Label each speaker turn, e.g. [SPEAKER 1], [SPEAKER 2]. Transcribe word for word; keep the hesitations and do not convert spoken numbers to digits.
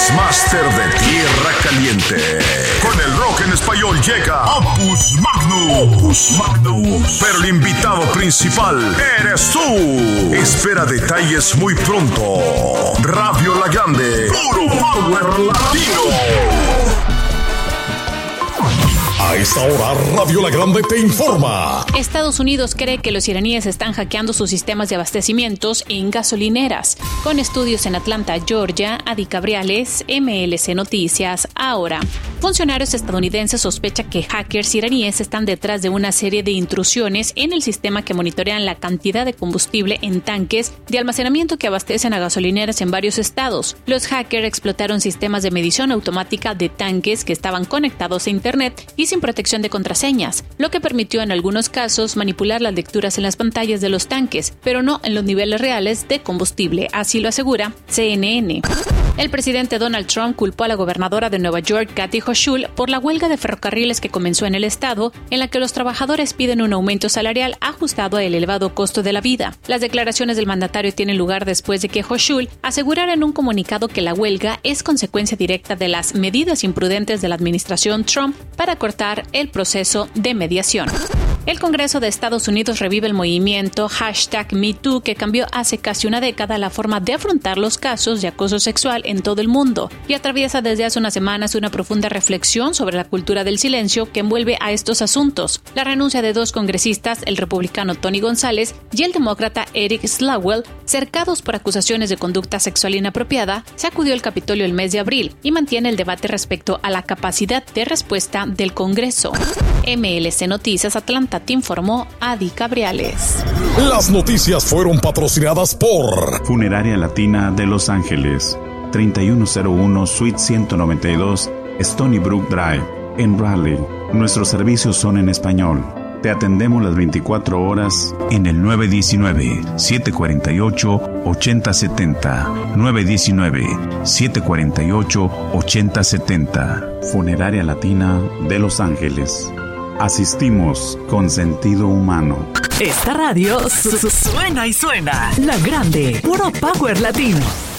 [SPEAKER 1] Mixmaster de Tierra Caliente. Con el rock en español llega Opus Magnum. Opus Magnum. Pero el invitado principal eres tú. Espera detalles muy pronto. Radio La Grande. Puro Power Latino. A esta hora, Radio La Grande te informa.
[SPEAKER 2] Estados Unidos cree que los iraníes están hackeando sus sistemas de abastecimientos en gasolineras. Con estudios en Atlanta, Georgia, Adi Cabriales, M L C Noticias, ahora. Funcionarios estadounidenses sospechan que hackers iraníes están detrás de una serie de intrusiones en el sistema que monitorean la cantidad de combustible en tanques de almacenamiento que abastecen a gasolineras en varios estados. Los hackers explotaron sistemas de medición automática de tanques que estaban conectados a Internet y sin protección de contraseñas, lo que permitió en algunos casos manipular las lecturas en las pantallas de los tanques, pero no en los niveles reales de combustible, así lo asegura C N N. El presidente Donald Trump culpó a la gobernadora de Nueva York, Kathy Hochul, por la huelga de ferrocarriles que comenzó en el estado, en la que los trabajadores piden un aumento salarial ajustado al elevado costo de la vida. Las declaraciones del mandatario tienen lugar después de que Hochul asegurara en un comunicado que la huelga es consecuencia directa de las medidas imprudentes de la administración Trump para cortar el proceso de mediación. El Congreso de Estados Unidos revive el movimiento hashtag MeToo que cambió hace casi una década la forma de afrontar los casos de acoso sexual en todo el mundo y atraviesa desde hace unas semanas una profunda reflexión sobre la cultura del silencio que envuelve a estos asuntos. La renuncia de dos congresistas, el republicano Tony González y el demócrata Eric Swalwell, cercados por acusaciones de conducta sexual inapropiada, sacudió el Capitolio el mes de abril y mantiene el debate respecto a la capacidad de respuesta del Congreso. M L C Noticias Atlanta te informó Adi Cabriales.
[SPEAKER 1] Las noticias fueron patrocinadas por
[SPEAKER 3] Funeraria Latina de Los Ángeles, treinta y uno cero uno Suite ciento noventa y dos Stony Brook Drive, en Raleigh. Nuestros servicios son en español. Te atendemos las veinticuatro horas en el nueve uno nueve, siete cuatro ocho, ocho cero siete cero, nueve uno nueve, siete cuatro ocho, ocho cero siete cero. Funeraria Latina de Los Ángeles. Asistimos con sentido humano.
[SPEAKER 4] Esta radio su- su- suena y suena. La Grande, puro Power Latino.